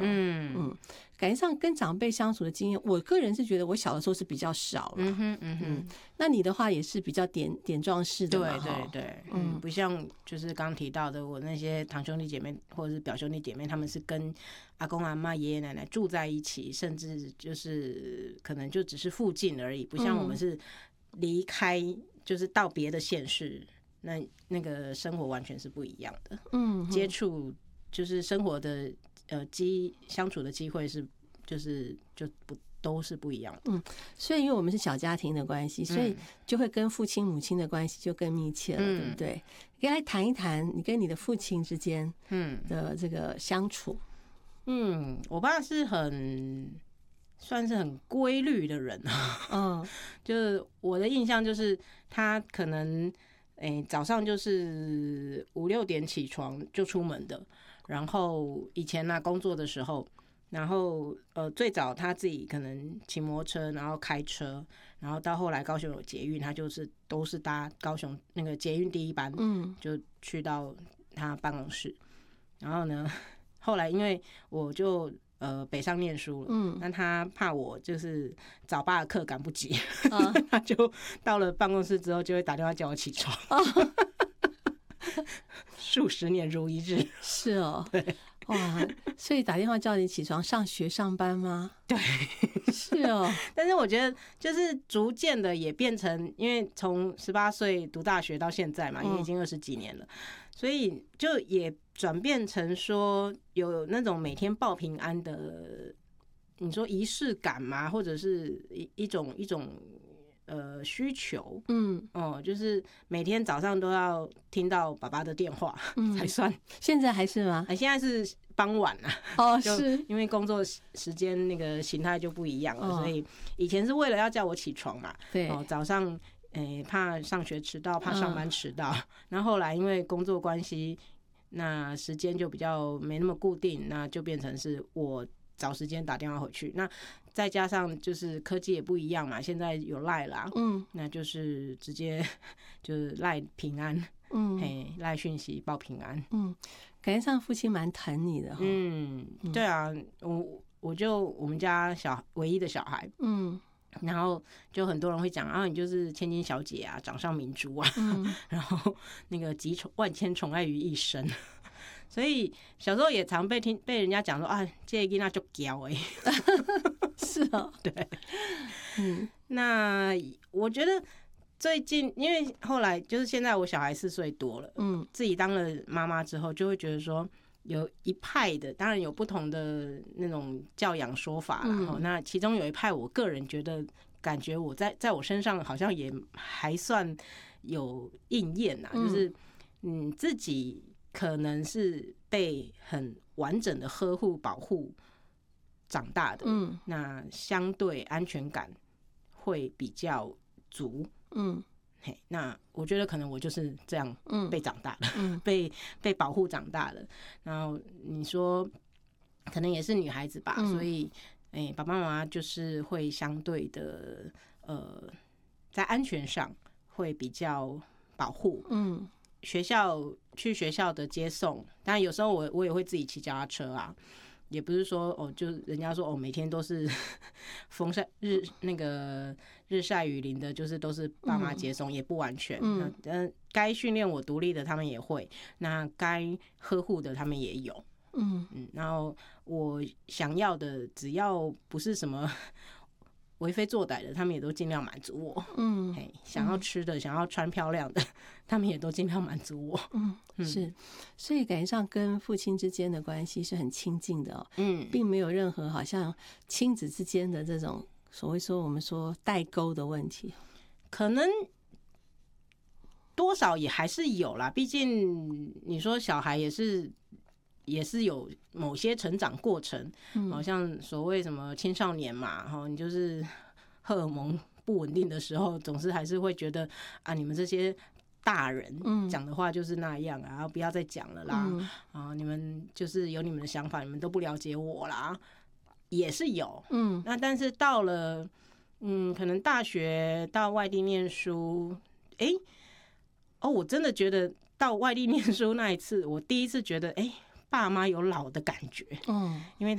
感觉上跟长辈相处的经验，我个人是觉得我小的时候是比较少了。那你的话也是比较点状式的嘛？ 对，不像就是刚刚提到的我那些堂兄弟姐妹或者是表兄弟姐妹，他们是跟阿公阿嬷、爷爷奶奶住在一起，甚至就是可能就只是附近而已，不像我们是离开，就是到别的县市，那个生活完全是不一样的。接触就是生活的相处的机会是就不都是不一样的。 所以因为我们是小家庭的关系，所以就会跟父亲母亲的关系就更密切了，对不对？可以来谈一谈你跟你的父亲之间的这个相处。 我爸是算是很规律的人。就是我的印象就是他可能早上就是5、6点起床就出门的，然后以前工作的时候，然后最早他自己可能骑摩托车，然后开车，然后到后来高雄有捷运，他就是都是搭高雄那个捷运第一班，就去到他办公室。然后呢，后来因为我就北上念书了，那他怕我就是早八的课赶不及，他就到了办公室之后就会打电话叫我起床。数十年如一日。 是哦， 对， 哇，所以打电话叫你起床上学上班吗？ 对， 是哦。 但是我觉得就是逐渐的也变成，因为从18岁读大学到现在嘛，因为已经20几年了，所以就也转变成说有那种每天报平安的，你说仪式感吗？或者是一种需求，就是每天早上都要听到爸爸的电话才算。 现在还是吗？ 现在是傍晚啊。 是因为工作时间那个形态就不一样了，所以以前是为了要叫我起床嘛。 对， 早上怕上学迟到，怕上班迟到。然后后来因为工作关系，那时间就比较没那么固定，那就变成是我找时间打电话回去。那再加上就是科技也不一样嘛，现在有赖啦，那就是直接就是赖平安，赖讯息报平安， 感觉上父亲蛮疼你的， 对啊，我们家唯一的小孩，然后就很多人会讲啊，你就是千金小姐啊，掌上明珠啊，然后那个集万千宠爱于一身。所以小时候也常被人家讲说啊，这个囡仔就娇哎， 是哦， 对，那我觉得最近，因为后来就是现在我小孩4岁多了，自己当了妈妈之后，就会觉得说有一派的，当然有不同的那种教养说法啦，那其中有一派，我个人觉得感觉我在我身上好像也还算有应验呐，就是自己可能是被很完整的呵护保护长大的，那相对安全感会比较足，那我觉得可能我就是这样被长大的，被保护长大的。然后你说可能也是女孩子吧，所以爸爸妈妈就是会相对的在安全上会比较保护，去学校的接送，当然有时候我也会自己骑脚踏车啊，也不是说就人家说每天都是风晒日晒雨淋的，就是都是爸妈接送，也不完全。该训练我独立的他们也会，那该呵护的他们也有。然后我想要的只要不是什么为非作歹的，他们也都尽量满足我。想要吃的，想要穿漂亮的，他们也都尽量满足我。 是，所以感觉上跟父亲之间的关系是很亲近的并没有任何好像亲子之间的这种所谓说我们说代沟的问题。 可能多少也还是有啦，毕竟你说小孩也是有某些成长过程，好像所谓什么青少年嘛，你就是荷尔蒙不稳定的时候，总是还是会觉得啊，你们这些大人讲的话就是那样啊，不要再讲了啦，你们就是有你们的想法，你们都不了解我啦，也是有，那但是到了可能大学到外地念书，我真的觉得到外地念书那一次，我第一次觉得爸妈有老的感觉，因为